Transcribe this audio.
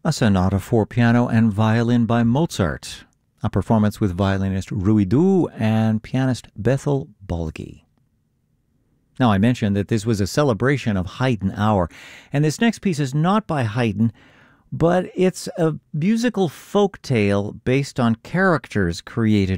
a sonata for piano and violin by Mozart, a performance with violinist Rui Du and pianist Bethel Bolgi. Now, I mentioned that this was a celebration of Haydn Hour, and this next piece is not by Haydn, but it's a musical folk tale based on characters created